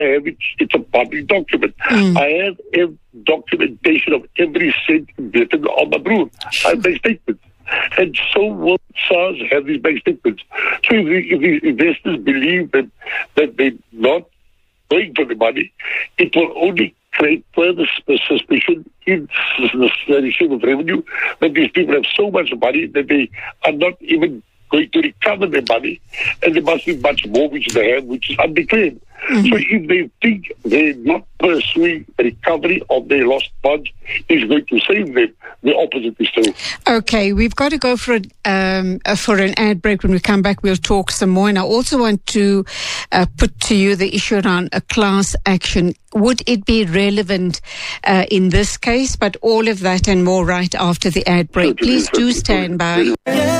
have it. It's a public document. I have documentation of every cent invested in Al Mabrur. I have bank statements. And so will SARS have these bank statements. So if the investors believe that they're not going for the money, it will only create further suspicion in the receipt of revenue that these people have so much money that they are not even going to recover their money, and there must be much more which they have, which is undeclared. So if they think they're not pursuing recovery of their lost funds is going to save them, the opposite is true. Okay, we've got to go for an ad break. When we come back, we'll talk some more. And I also want to put to you the issue around a class action. Would it be relevant in this case? But all of that and more right after the ad break. Please do stand by.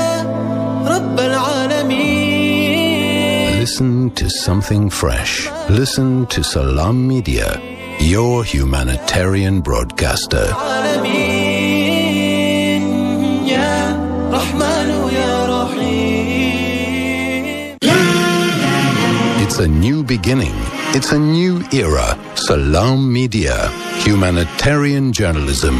Listen to something fresh. Listen to Salam Media, your humanitarian broadcaster. It's a new beginning. It's a new era. Salam Media, humanitarian journalism.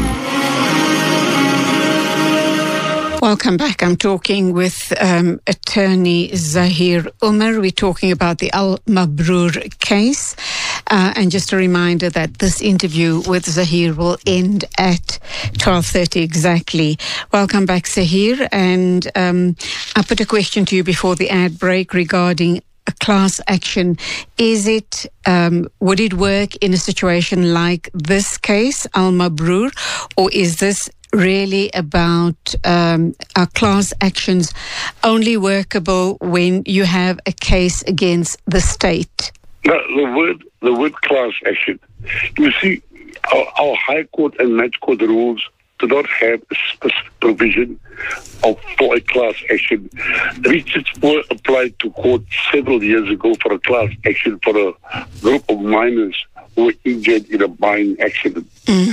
Welcome back. I'm talking with attorney Zahir Umar. We're talking about the Al Mabrur case. And just a reminder that this interview with Zahir will end at 12:30 exactly. Welcome back, Zahir. And I put a question to you before the ad break regarding a class action. Is it, would it work in a situation like this case, Al Mabrur, or is this really about our class actions only workable when you have a case against the state? No, the word class action. You see, our High Court and Match Court rules do not have a specific provision for a class action. Research were applied to court several years ago for a class action for a group of miners who were injured in a mine accident.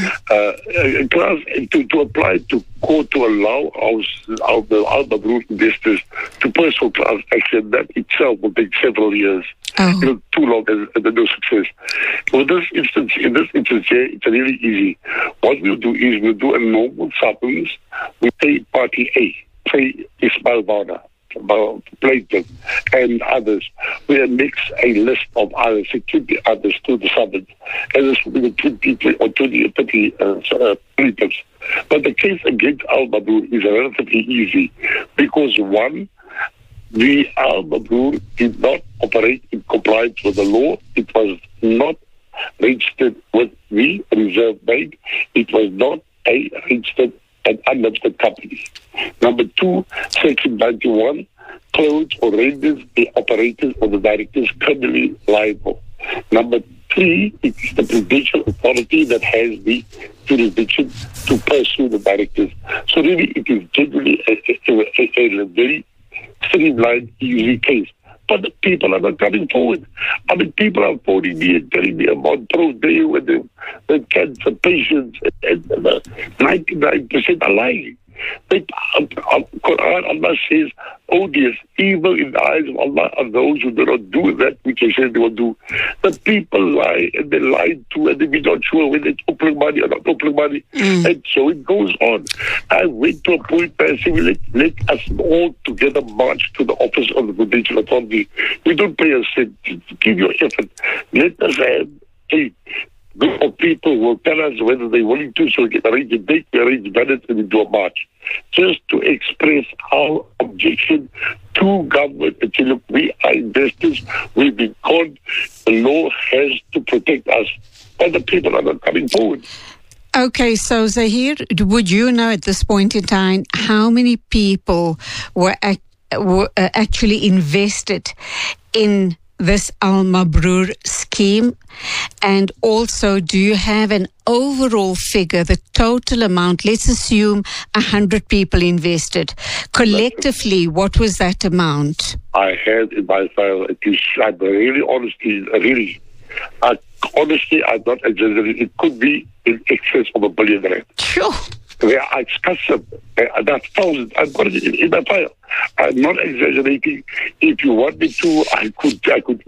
To apply to court to allow the Al Mabrur investors to pursue class action, that itself will take several years. Too long and no success. In this instance here, it's really easy. What we'll do is we'll do a normal summons. We pay party A, say Ismail Bauda, Plaintiff, and others. We mix a list of others, 20 others to the summons. And this will be the 20 or 30 plaintiffs. But the case against Al Mabrur is relatively easy because one, the Al Mabrur did not operate in compliance with the law. It was not registered with the Reserve Bank. It was not a registered and unlimited company. Number two, Section 91 clothes or renders the operators or the directors criminally liable. Number three, it is the Prudential Authority that has the jurisdiction to pursue the directors. So really, it is generally a very streamlined, easy case. But the people are not coming forward. I mean, people are phoning me and telling me about Pro-Day with the cancer patients, and 99% are lying. Quran, Allah says, odious, evil in the eyes of Allah are those who do not do that which they say they will do. The people lie, and they lie too, and they're not sure whether it's opening money or not opening money. And so it goes on. I went to a point where I said, let us all together march to the office of the Prudential Authority. We don't pay a cent. Give your effort. Let us have a group of people will tell us whether they're willing to, so we can arrange a date, we arrange ballots, and we do a march. Just to express our objection to government and say, look, we are investors, we've been conned, the law has to protect us, but the people are not coming forward. Okay, so Zahir, would you know at this point in time how many people were actually invested in this Al Mabrur scheme? And also, do you have an overall figure, the total amount? Let's assume 100 people invested. Collectively, what was that amount? I had in my file, I'm really honestly, I'm not exaggerating. It could be in excess of R1 billion. Sure. There are discussed that's thousands. I've got it in my file. I'm not exaggerating. If you want me to, I could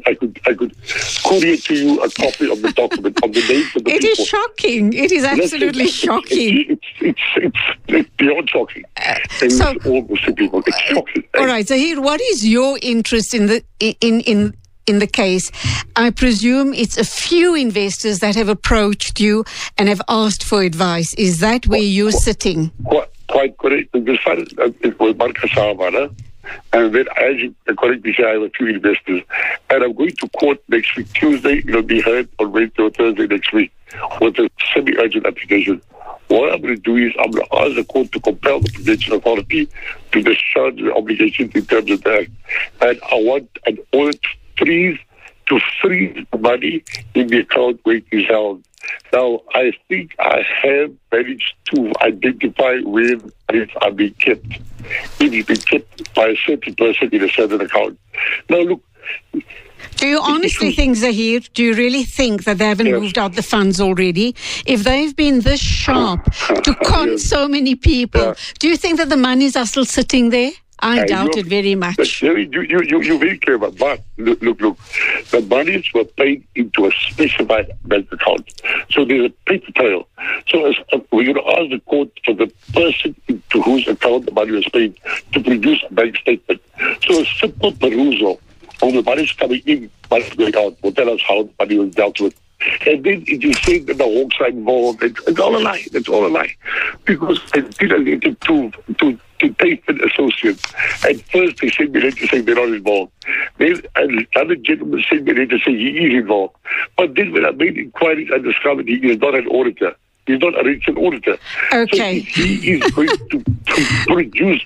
courier to you a copy of the document of the names of the people. It is shocking. It is absolutely shocking. It's beyond shocking. And So- it's all Muslim people. It's shocking. All right, Zahir, what is your interest in the case? I presume it's a few investors that have approached you and have asked for advice. Is that where you're sitting? Quite correct. The fund it was Marcus Sahamana, and then as you correctly say, I have a few investors, and I'm going to court next week, Tuesday. It'll be heard on Wednesday or Thursday next week with a semi-urgent application. What I'm going to do is I'm going to ask the court to compel the Prudential Authority to discharge the obligations in terms of that, and I want an order to freeze the money in the account where it is held. Now, I think I have managed to identify where it are being kept. It is being kept by a certain person in a certain account. Now, look. Do you honestly think, Zahir, do you really think that they haven't moved out the funds already? If they've been this sharp to con so many people, do you think that the monies are still sitting there? I doubt it very much. You're very clever, but look. The monies were paid into a specified bank account. So there's a paper trail. So we're going to ask the court for the person to whose account the money was paid to produce a bank statement. So a simple perusal of the money coming in, money going out, will tell us how the money was dealt with. And then it is saying that the Hawks are involved. It's all a lie. It's all a lie. Because I did a letter to Nathan Associates. At first they sent me a letter saying they're not involved. Then another gentleman sent me a letter saying he is involved. But then when I made inquiries, I discovered he is not an auditor. He's not a registered auditor. Okay. So he is going to produce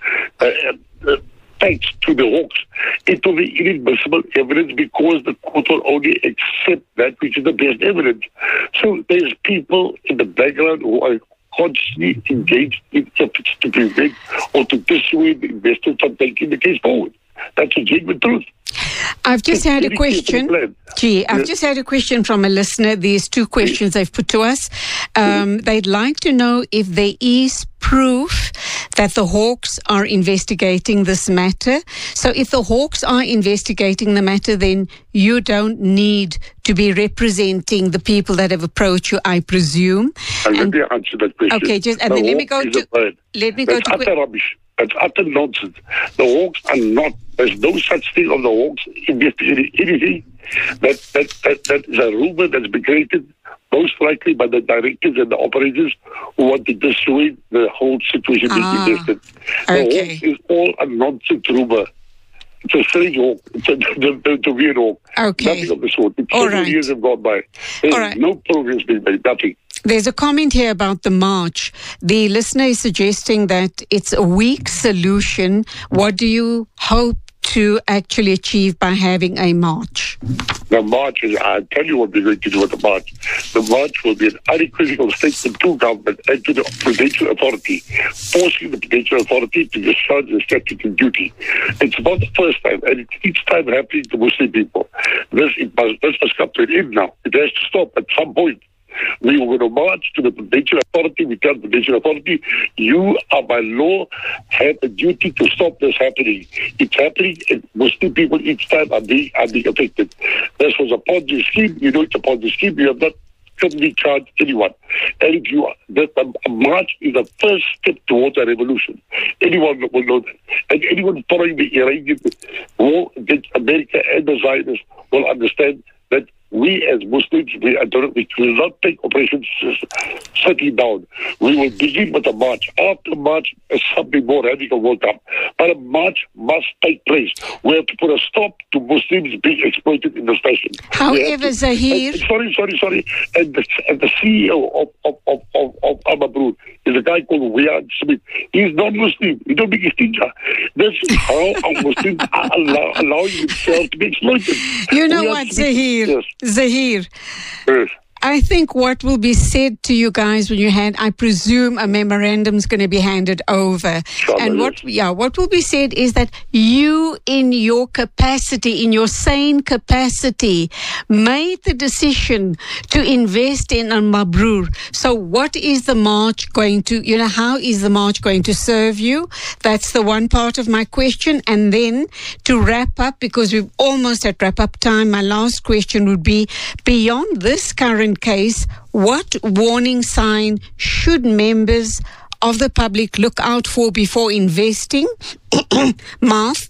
facts to the Hawks. It will be inadmissible evidence because the court will only accept that which is the best evidence. So there's people in the background who are constantly engaged in efforts to prevent or to dissuade the investors from taking the case forward. That's a genuine truth. I've just had a question. I've just had a question from a listener. These two questions they've put to us. They'd like to know if there is proof that the Hawks are investigating this matter. So if the Hawks are investigating the matter, then you don't need to be representing the people that have approached you, I presume. Let me answer that question. Okay, then let me go to utter rubbish. That's utter nonsense. The Hawks are not. There's no such thing of the Hawks investigating anything. That is a rumor that's been created, most likely by the directors and the operators who want to dissuade the whole situation being invested. The Hawks is all a nonsense rumor. It's a strange hawk. It's a weird hawk. Okay. Nothing of the sort. Several years have gone by. There's no progress being made. Nothing. There's a comment here about the march. The listener is suggesting that it's a weak solution. What do you hope to actually achieve by having a march? The march is, I'll tell you what we're going to do with the march. The march will be an unequivocal statement to government and to the Prudential Authority, forcing the Prudential Authority to discharge the statutory duty. It's not the first time, and it's each time happening to Muslim people. This must come to an end now. It has to stop at some point. We were going to march to the Prudential Authority. We tell the Prudential Authority, you are by law have a duty to stop this happening. It's happening, and Muslim people each time are being affected. This was a Ponzi scheme. You know it's a Ponzi scheme. You have not criminally charged anyone. And if you a march is the first step towards a revolution. Anyone will know that. And anyone following the Iranian war against America and the Zionists will understand that we as Muslims, we will not take Operation sitting down. We will begin with a march. After March, something more radical will come. But a march must take place. We have to put a stop to Muslims being exploited in this fashion. However, Zahir... Sorry. And the CEO of Al Mabroor is a guy called Wiyad Smith. He's non-Muslim. He don't make a stinker. This is how our Muslims are allowing themselves to be exploited. You know what, Zahir? Yes. Zahir, yes. I think what will be said to you guys when I presume a memorandum is going to be handed over. And what will be said is that you, in your capacity, in your sane capacity, made the decision to invest in Al Mabrur. So what is the march going to, how is the march going to serve you? That's the one part of my question. And then to wrap up, because we're almost at wrap-up time, my last question would be, beyond this current case, what warning sign should members of the public look out for before investing? Marv?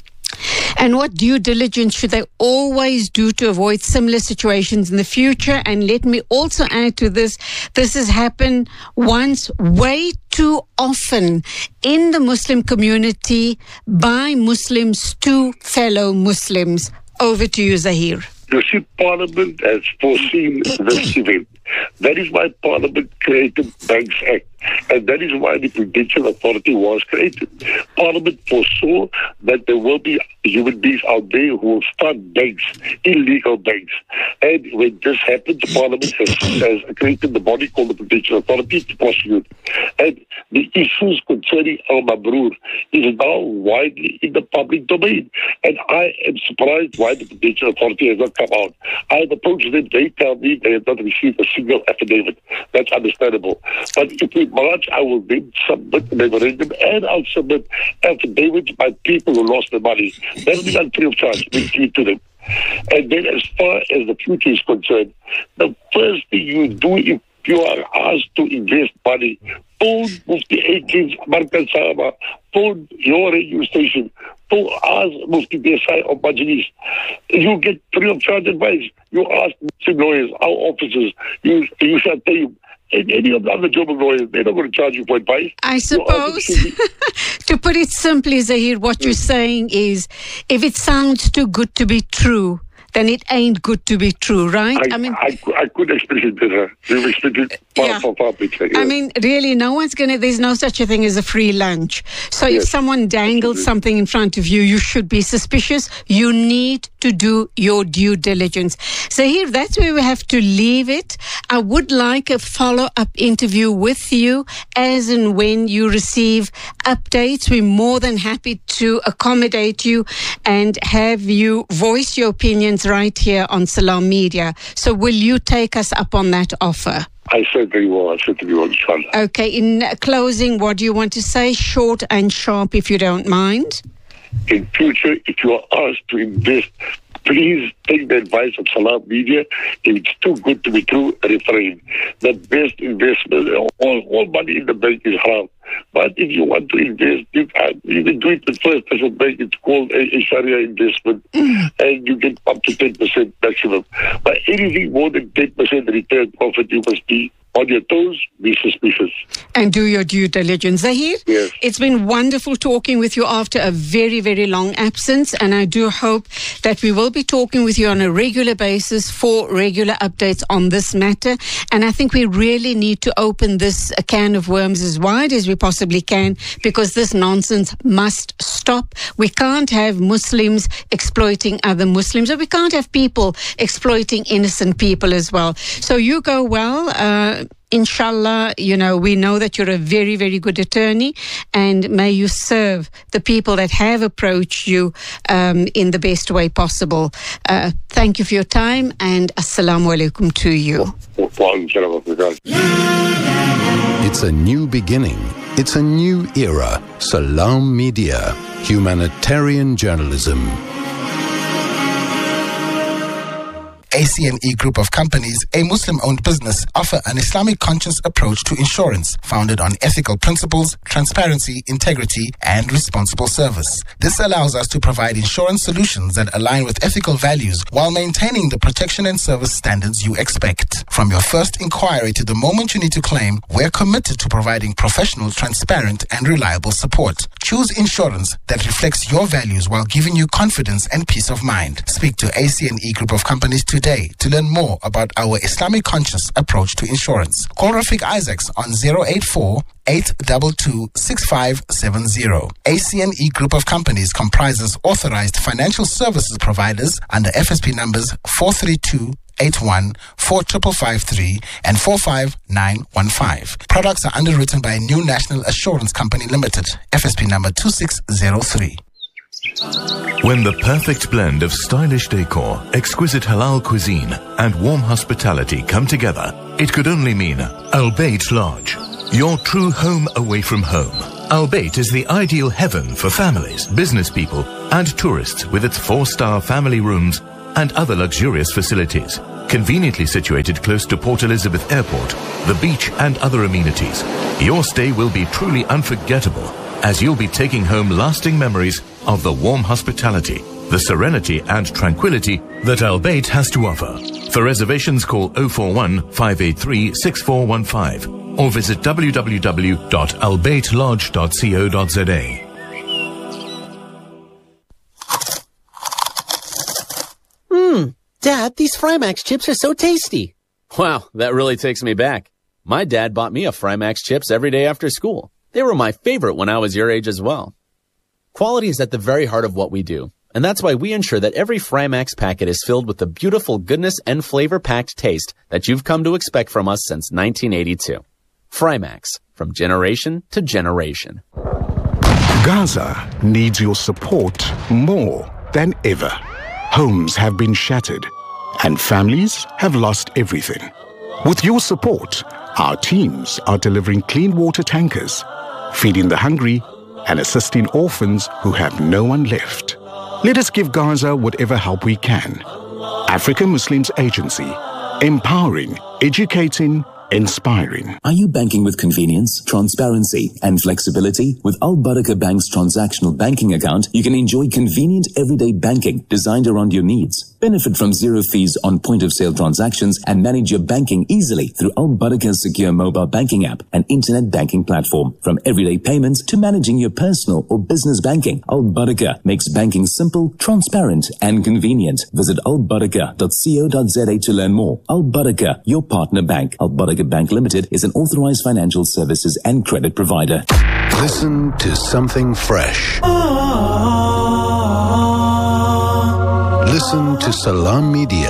And what due diligence should they always do to avoid similar situations in the future? And let me also add to this, this has happened once, way too often in the Muslim community by Muslims to fellow Muslims. Over to you, Zahir. You see, Parliament has foreseen this event. That is why Parliament created Banks Act. And that is why the Prudential Authority was created. Parliament foresaw that there will be human beings out there who will start banks, illegal banks. And when this happens, Parliament has created the body called the Prudential Authority to prosecute. And the issues concerning Al Mabrur is now widely in the public domain. And I am surprised why the Prudential Authority has not come out. I have approached them. They tell me they have not received a single affidavit. That's understandable. But if we march, I will then submit a memorandum and I'll submit affidavits by people who lost their money. That will be done free of charge. We give to them. And then as far as the future is concerned, the first thing you do if you are asked to invest money, phone Mufti Akins, Markaz Sahaba, phone your radio station, phone ask Mufti Desai of Majlis. You get free of charge advice. You ask Muslim lawyers, our officers, you shall tell you. And any of the other German lawyers, they're not going to charge you for advice. I suppose, to put it simply, Zahir, what you're saying is, if it sounds too good to be true, then it ain't good to be true, right? I could explain it better. You've explained it far better. I mean, really, there's no such a thing as a free lunch. So if someone dangles something in front of you, you should be suspicious. You need to do your due diligence. So here, that's where we have to leave it. I would like a follow-up interview with you as and when you receive updates. We're more than happy to accommodate you and have you voice your opinions right here on Salam Media. So will you take us up on that offer? I certainly will, inshallah. Okay, in closing, what do you want to say? Short and sharp, if you don't mind. In future, if you are asked to invest, please take the advice of Salam Media. If it's too good to be true, refrain. The best investment, all money in the bank is haram. But if you want to invest, you can do it with First National Bank. It's called a Sharia investment, and you get up to 10% maximum. But anything more than 10% return profit, you must be on your toes, be suspicious. And do your due diligence. Zahir, yes. It's been wonderful talking with you after a very, very long absence, and I do hope that we will be talking with you on a regular basis for regular updates on this matter. And I think we really need to open this can of worms as wide as we possibly can, because this nonsense must stop. We can't have Muslims exploiting other Muslims, or we can't have people exploiting innocent people as well. So you go well. Inshallah, we know that you're a very, very good attorney, and may you serve the people that have approached you in the best way possible. Thank you for your time, and assalamu alaikum to you. It's a new beginning. It's a new era. Salam Media. Humanitarian journalism. ACNE Group of Companies, a Muslim-owned business, offer an Islamic conscious approach to insurance, founded on ethical principles, transparency, integrity, and responsible service. This allows us to provide insurance solutions that align with ethical values while maintaining the protection and service standards you expect. From your first inquiry to the moment you need to claim, we're committed to providing professional, transparent, and reliable support. Choose insurance that reflects your values while giving you confidence and peace of mind. Speak to ACNE Group of Companies today to learn more about our Islamic conscious approach to insurance. Call Rafiq Isaacs on 084-822-6570. ACNE Group of Companies comprises authorized financial services providers under FSP numbers 43281, 45553 and 45915. Products are underwritten by New National Assurance Company Limited, FSP number 2603. When the perfect blend of stylish decor, exquisite halal cuisine, and warm hospitality come together, it could only mean Al Bayt Lodge, your true home away from home. Al Bayt is the ideal heaven for families, business people, and tourists with its 4-star family rooms and other luxurious facilities. Conveniently situated close to Port Elizabeth Airport, the beach, and other amenities, your stay will be truly unforgettable, as you'll be taking home lasting memories of the warm hospitality, the serenity and tranquility that Al Bayt has to offer. For reservations, call 041 583 6415 or visit www.albaytlodge.co.za. Dad, these Frymax chips are so tasty. Wow, that really takes me back. My dad bought me a Frymax chips every day after school. They were my favorite when I was your age as well. Quality is at the very heart of what we do, and that's why we ensure that every Frymax packet is filled with the beautiful goodness and flavor-packed taste that you've come to expect from us since 1982. Frymax, from generation to generation. Gaza needs your support more than ever. Homes have been shattered, and families have lost everything. With your support, our teams are delivering clean water tankers, feeding the hungry, and assisting orphans who have no one left. Let us give Gaza whatever help we can. African Muslims Agency, empowering, educating, inspiring. Are you banking with convenience, transparency, and flexibility? With Al Barakah Bank's transactional banking account, you can enjoy convenient everyday banking designed around your needs. Benefit from zero fees on point-of-sale transactions and manage your banking easily through Al Barakah's secure mobile banking app and internet banking platform. From everyday payments to managing your personal or business banking, Al Barakah makes banking simple, transparent, and convenient. Visit albarakah.co.za to learn more. Al Barakah, your partner bank. Al Barakah Bank Limited is an authorized financial services and credit provider. Listen to something fresh. Listen to Salam Media.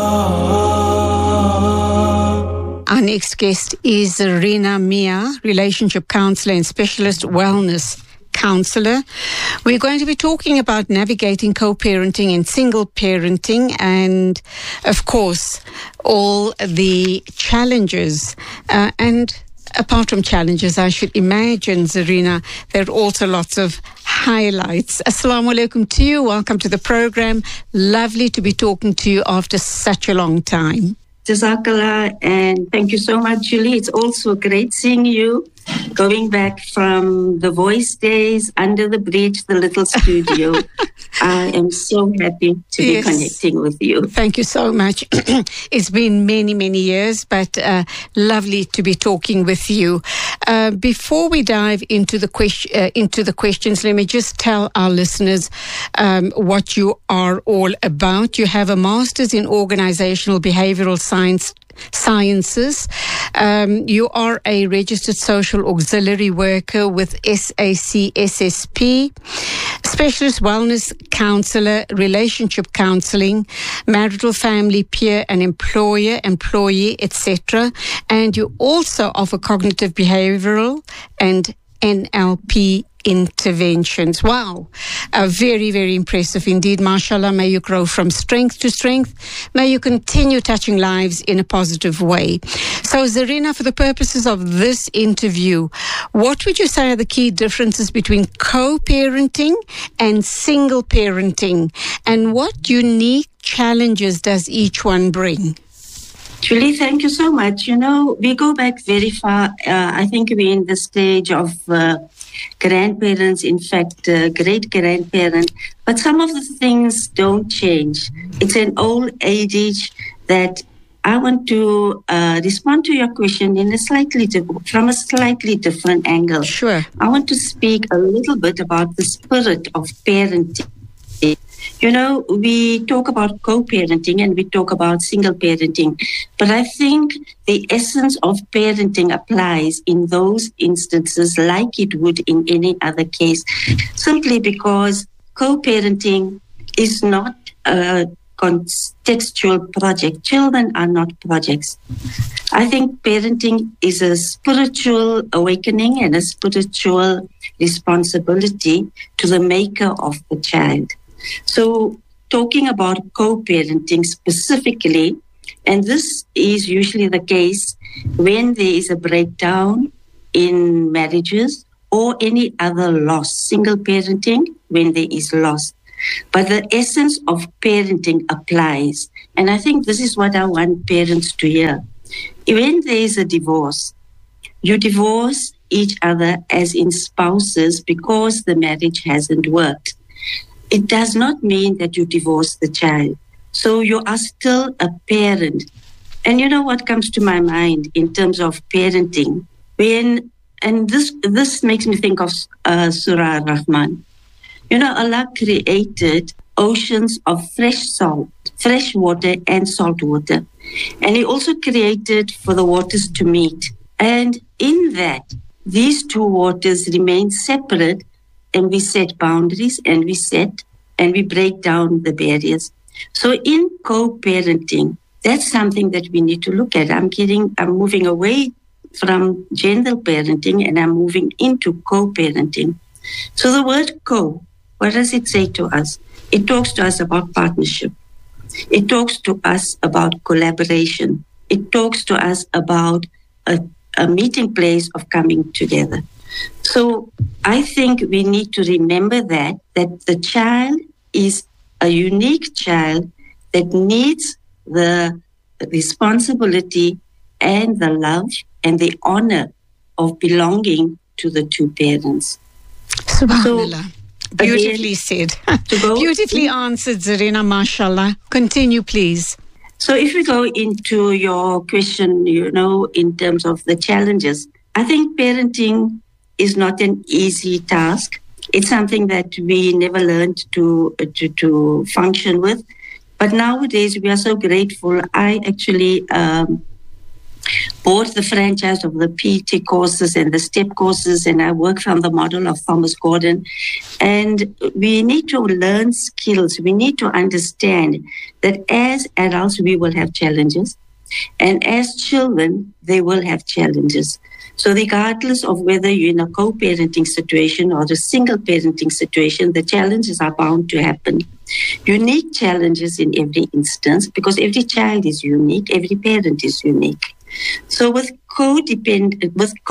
Our next guest is Zarina Mia, relationship counselor and specialist wellness counsellor. We're going to be talking about navigating co-parenting and single parenting and, of course, all the challenges and apart from challenges, I should imagine, Zarina, there are also lots of highlights. Assalamu alaikum to you. Welcome to the program. Lovely to be talking to you after such a long time. Jazakallah, and thank you so much, Julie. It's also great seeing you. Going back from the Voice days, Under the Bridge, the little studio. I am so happy to be connecting with you. Thank you so much. It's been many, many years, but lovely to be talking with you. Before we dive into the questions, let me just tell our listeners what you are all about. You have a master's in organizational behavioral sciences. You are a registered social auxiliary worker with SAC SSP, specialist wellness counsellor, relationship counselling, marital, family, peer and employer, employee, etc. And you also offer cognitive behavioral and NLP interventions. Wow. Very, very impressive indeed. MashaAllah, may you grow from strength to strength. May you continue touching lives in a positive way. So, Zarina, for the purposes of this interview, what would you say are the key differences between co-parenting and single parenting? And what unique challenges does each one bring? Julie, thank you so much. You know, we go back very far. I think we're in the stage of grandparents, in fact, great-grandparent. But some of the things don't change. It's an old age that I want to respond to your question from a slightly different angle. Sure. I want to speak a little bit about the spirit of parenting. You know, we talk about co-parenting and we talk about single parenting, but I think the essence of parenting applies in those instances like it would in any other case, simply because co-parenting is not contextual project. Children are not projects. I think parenting is a spiritual awakening and a spiritual responsibility to the maker of the child. So talking about co-parenting specifically, and this is usually the case when there is a breakdown in marriages or any other loss, single parenting, when there is loss. But the essence of parenting applies. And I think this is what I want parents to hear. When there is a divorce, you divorce each other as in spouses because the marriage hasn't worked. It does not mean that you divorce the child. So you are still a parent. And you know what comes to my mind in terms of parenting? And this makes me think of Surah Rahman. You know, Allah created oceans of fresh water and salt water. And He also created for the waters to meet. And in that, these two waters remain separate, and we set boundaries and we break down the barriers. So in co-parenting, that's something that we need to look at. I'm moving away from gender parenting and I'm moving into co-parenting. So the word co, what does it say to us? It talks to us about partnership. It talks to us about collaboration. It talks to us about a meeting place of coming together. So I think we need to remember that the child is a unique child that needs the responsibility and the love and the honor of belonging to the two parents. Subhanallah. Beautifully said. Beautifully answered, Zarina, mashallah. Continue, please. So if we go into your question, in terms of the challenges, I think parenting is not an easy task. It's something that we never learned to function with. But nowadays, we are so grateful. I actually bought the franchise of the PT courses and the STEP courses, and I work from the model of Thomas Gordon. And we need to learn skills. We need to understand that as adults, we will have challenges. And as children, they will have challenges. So regardless of whether you're in a co-parenting situation or a single parenting situation, the challenges are bound to happen. Unique challenges in every instance, because every child is unique, every parent is unique. So with co-parenting,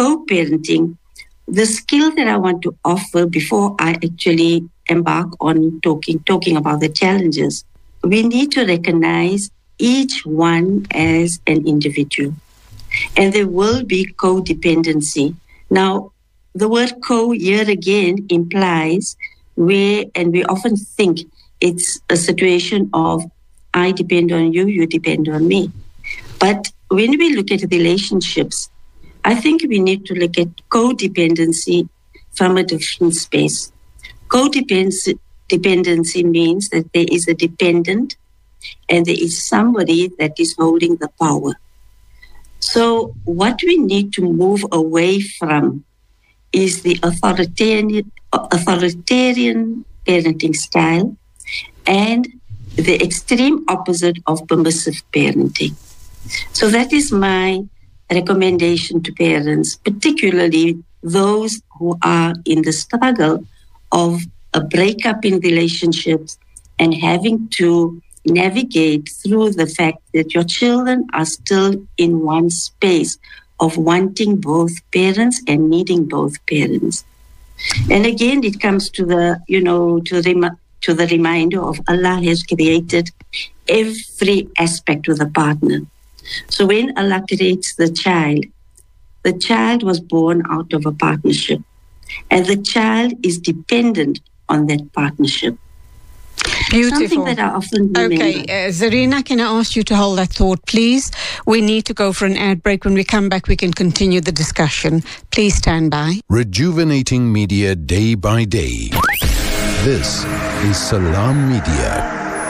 the skill that I want to offer before I actually embark on talking about the challenges, we need to recognize each one as an individual. And there will be codependency. Now, the word co here again implies and we often think it's a situation of I depend on you, you depend on me. But when we look at relationships, I think we need to look at codependency from a different space. Codependency means that there is a dependent and there is somebody that is holding the power. So what we need to move away from is the authoritarian parenting style and the extreme opposite of permissive parenting. So that is my recommendation to parents, particularly those who are in the struggle of a breakup in relationships and having to navigate through the fact that your children are still in one space of wanting both parents and needing both parents. And again, it comes to the, to the reminder of Allah has created every aspect of the partner. So when Allah creates the child was born out of a partnership, and the child is dependent on that partnership. Beautiful. Something that I often remember. Okay, Zarina, can I ask you to hold that thought, please? We need to go for an ad break. When we come back, we can continue the discussion. Please stand by. Rejuvenating media day by day. This is Salam Media.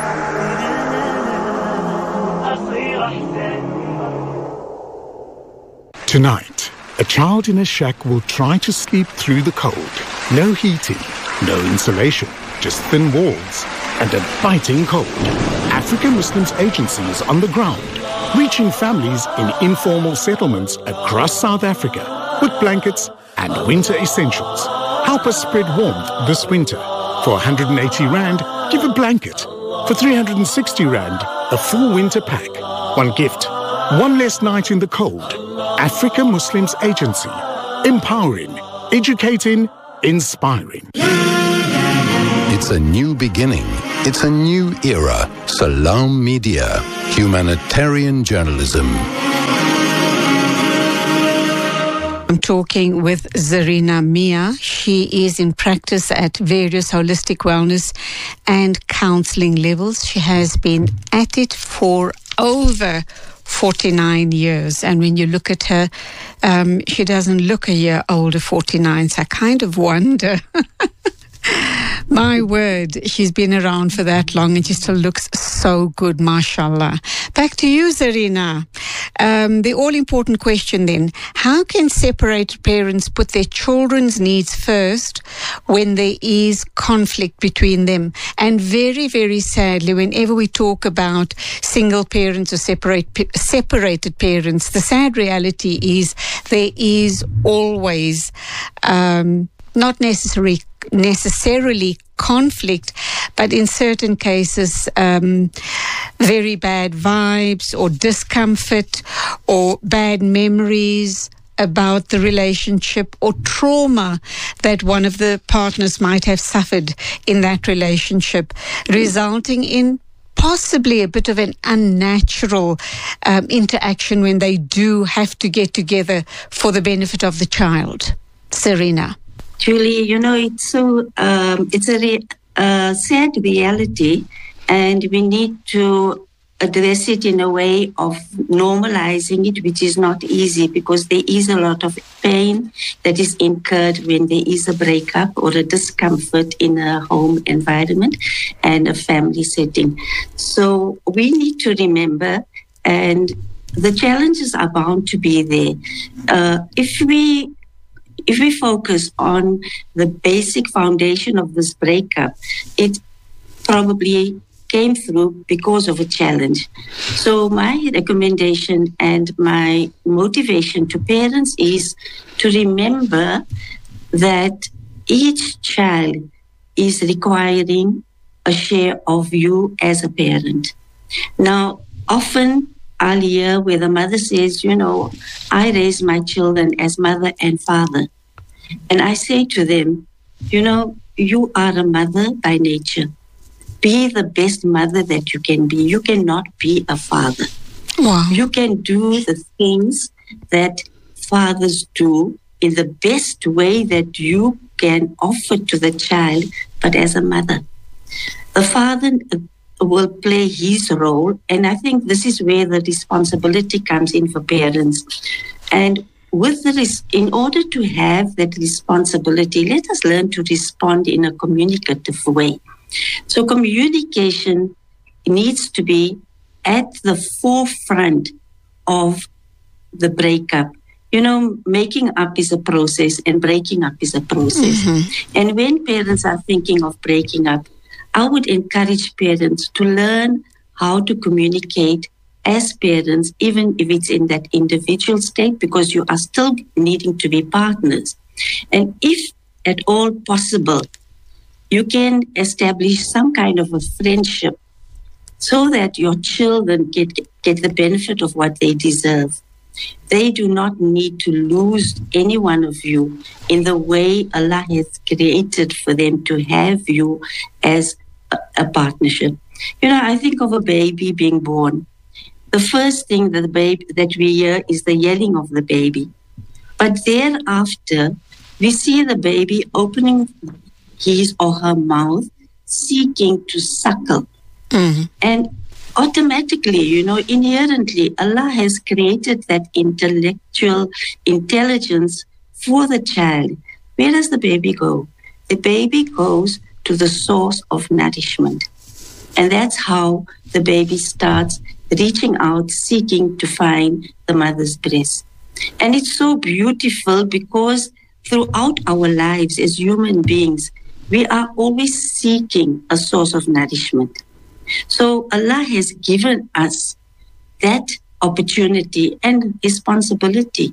Tonight, a child in a shack will try to sleep through the cold. No heating, no insulation, just thin walls. and a biting cold. African Muslims Agency is on the ground, reaching families in informal settlements across South Africa with blankets and winter essentials. Help us spread warmth this winter. For 180 Rand, give a blanket. For 360 Rand, a full winter pack. One gift, one less night in the cold. Africa Muslims Agency. Empowering, educating, inspiring. It's a new beginning. It's a new era. Salam Media. Humanitarian journalism. I'm talking with Zarina Mia. She is in practice at various holistic wellness and counseling levels. She has been at it for over 49 years. And when you look at her, she doesn't look a year older, 49. So I kind of wonder. My word, she's been around for that long and she still looks so good, mashallah. Back to you, Zarina. The all-important question then, how can separated parents put their children's needs first when there is conflict between them? And very, very sadly, whenever we talk about single parents or separated parents, the sad reality is there is always not necessarily conflict, but in certain cases, very bad vibes or discomfort or bad memories about the relationship or trauma that one of the partners might have suffered in that relationship, resulting in possibly a bit of an unnatural interaction when they do have to get together for the benefit of the child. Zarina. Julie, you know, it's a sad reality, and we need to address it in a way of normalizing it, which is not easy because there is a lot of pain that is incurred when there is a breakup or a discomfort in a home environment and a family setting. So we need to remember, and the challenges are bound to be there. If we focus on the basic foundation of this breakup, it probably came through because of a challenge. So my recommendation and my motivation to parents is to remember that each child is requiring a share of you as a parent. Now, often I'll hear where the mother says, you know, I raise my children as mother and father. And I say to them, you know, you are a mother by nature. Be the best mother that you can be. You cannot be a father. Wow. You can do the things that fathers do in the best way that you can offer to the child, but as a mother. The father will play his role, and I think this is where the responsibility comes in for parents. And in order to have that responsibility, let us learn to respond in a communicative way. So communication needs to be at the forefront of the breakup. You know, making up is a process and breaking up is a process. Mm-hmm. And when parents are thinking of breaking up, I would encourage parents to learn how to communicate as parents, even if it's in that individual state, because you are still needing to be partners. And if at all possible, you can establish some kind of a friendship so that your children get the benefit of what they deserve. They do not need to lose any one of you in the way Allah has created for them to have you as a partnership. You know, I think of a baby being born. The first thing that we hear is the yelling of the baby. But thereafter, we see the baby opening his or her mouth, seeking to suckle. Mm-hmm. And automatically, you know, inherently, Allah has created that intellectual intelligence for the child. Where does the baby go? The baby goes to the source of nourishment. And that's how the baby starts reaching out, seeking to find the mother's breast. And it's so beautiful because throughout our lives as human beings, we are always seeking a source of nourishment. So Allah has given us that opportunity and responsibility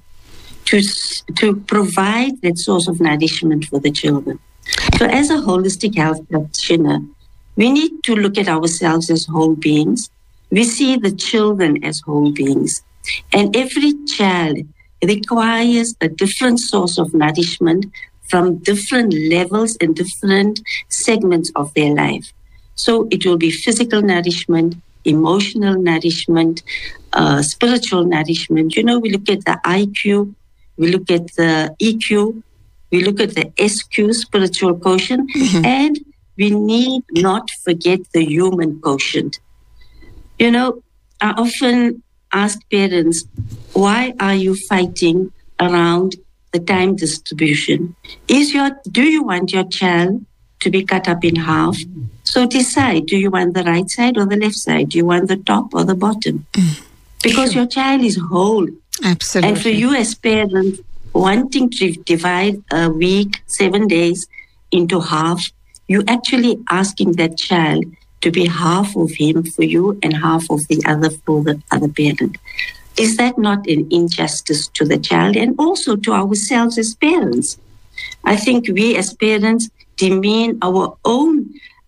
to provide that source of nourishment for the children. So as a holistic health practitioner, we need to look at ourselves as whole beings. We see the children as whole beings. And every child requires a different source of nourishment from different levels and different segments of their life. So it will be physical nourishment, emotional nourishment, spiritual nourishment. You know, we look at the IQ, we look at the EQ, we look at the SQ, spiritual quotient, and we need not forget the human quotient. You know, I often ask parents, why are you fighting around the time distribution? Do you want your child to be cut up in half? So decide, do you want the right side or the left side? Do you want the top or the bottom? Because your child is whole. Absolutely. And for you as parents, wanting to divide a week, 7 days into half, you're actually asking that child to be half of him for you and half of the other for the other parent. Is that not an injustice to the child and also to ourselves as parents? I think we as parents demean our own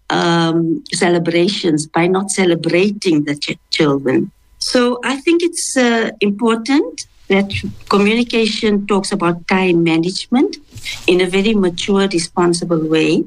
celebrations by not celebrating the children. So I think it's important that communication talks about time management in a very mature, responsible way.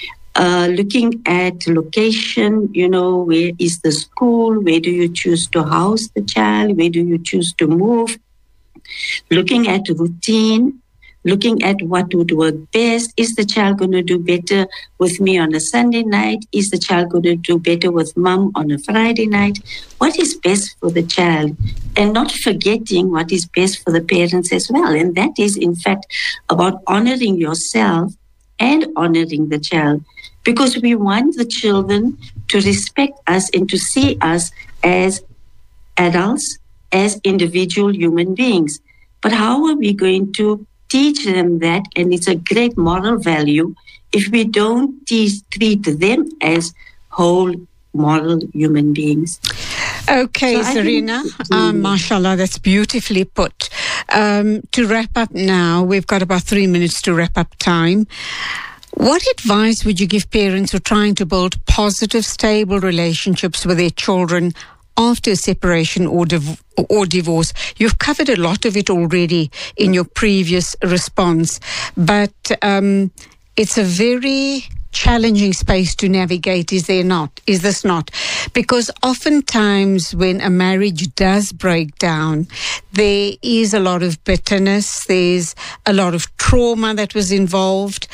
Looking at location, you know, where is the school? Where do you choose to house the child? Where do you choose to move? Looking at routine, looking at what would work best. Is the child going to do better with me on a Sunday night? Is the child going to do better with mom on a Friday night? What is best for the child? And not forgetting what is best for the parents as well. And that is, in fact, about honoring yourself and honoring the child. Because we want the children to respect us and to see us as adults, as individual human beings. But how are we going to teach them that? And it's a great moral value if we don't treat them as whole moral human beings. Okay, so Zarina, mashallah, that's beautifully put. To wrap up now, we've got about 3 minutes to wrap up time. What advice would you give parents who are trying to build positive, stable relationships with their children after a separation or divorce? You've covered a lot of it already in your previous response, but it's a very challenging space to navigate, is this not? Because oftentimes when a marriage does break down, there is a lot of bitterness, there's a lot of trauma that was involved.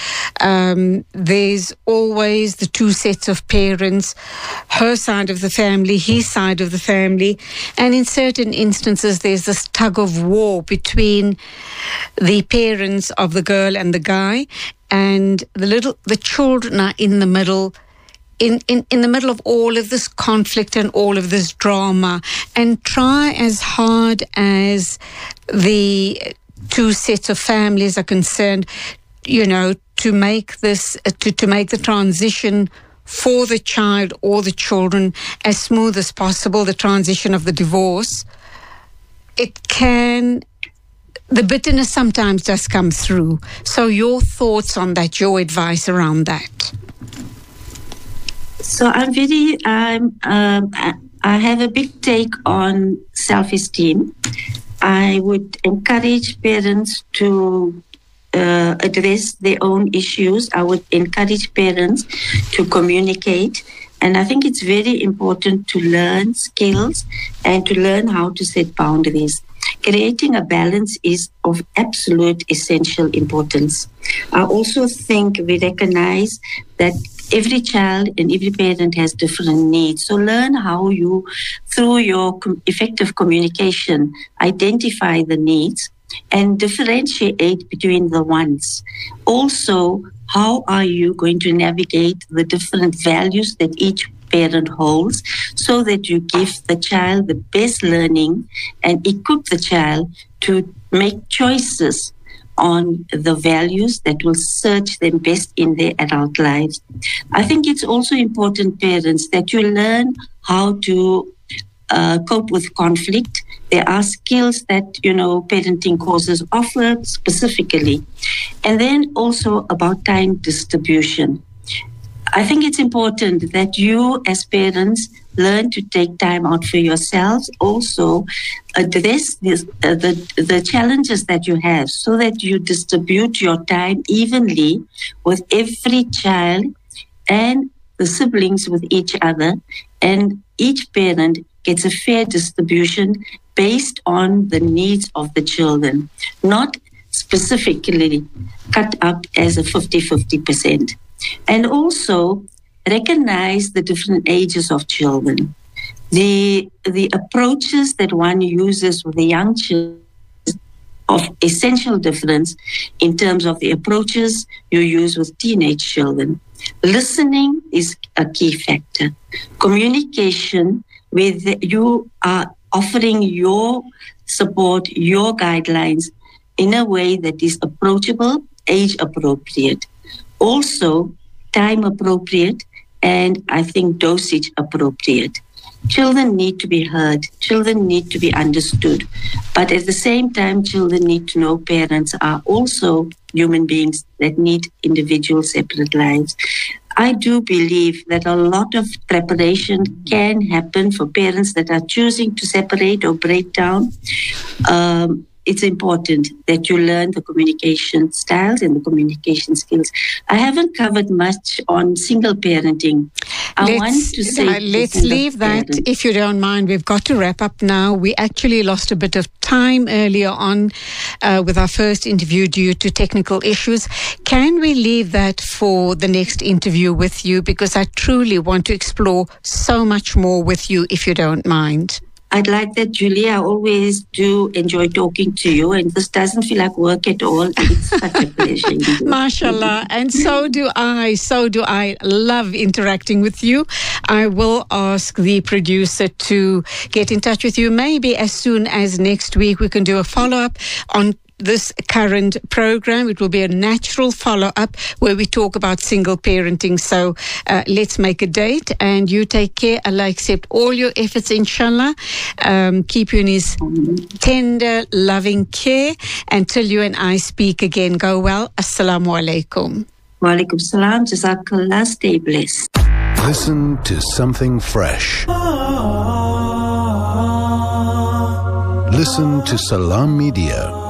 There's always the two sets of parents, her side of the family, his side of the family, and in certain instances there's this tug of war between the parents of the girl and the guy, and the children are in the middle, in the middle of all of this conflict and all of this drama, and try as hard as the two sets of families are concerned, you know, to make this to make the transition for the child or the children as smooth as possible, the transition of the divorce. The bitterness sometimes does come through. So your thoughts on that, your advice around that? So I have a big take on self-esteem. I would encourage parents to address their own issues. I would encourage parents to communicate. And I think it's very important to learn skills and to learn how to set boundaries. Creating a balance is of absolute essential importance. I also think we recognize that every child and every parent has different needs. So learn how you, through your effective communication, identify the needs and differentiate between the wants. Also, how are you going to navigate the different values that each parent holds so that you give the child the best learning and equip the child to make choices on the values that will serve them best in their adult lives. I think it's also important, parents, that you learn how to cope with conflict. There are skills that, parenting courses offer specifically. And then also about time distribution. I think it's important that you as parents learn to take time out for yourselves, also address the challenges that you have so that you distribute your time evenly with every child and the siblings with each other, and each parent gets a fair distribution based on the needs of the children, not specifically cut up as a 50-50%. And also recognize the different ages of children. The approaches that one uses with the young children of essential difference in terms of the approaches you use with teenage children. Listening is a key factor. Communication, with you are offering your support, your guidelines in a way that is approachable, age appropriate. Also, time appropriate, and I think dosage appropriate. Children need to be heard. Children need to be understood. But at the same time, children need to know parents are also human beings that need individual separate lives. I do believe that a lot of preparation can happen for parents that are choosing to separate or break down. It's important that you learn the communication styles and the communication skills. I haven't covered much on single parenting. Let's leave that, if you don't mind. We've got to wrap up now. We actually lost a bit of time earlier on with our first interview due to technical issues. Can we leave that for the next interview with you? Because I truly want to explore so much more with you, if you don't mind. I'd like that, Julia. I always do enjoy talking to you, and this doesn't feel like work at all. It's such a pleasure. Mashallah. And so do I. So do I. Love interacting with you. I will ask the producer to get in touch with you. Maybe as soon as next week we can do a follow-up on this current program. It will be a natural follow-up where we talk about single parenting. So let's make a date, and you take care. Allah accept all your efforts, inshallah. Keep you in His tender, loving care until you and I speak again. Go well. Assalamu alaikum. Wa alaikum salam. Jazakallah. Stay blessed. Listen to something fresh. Listen to Salam Media.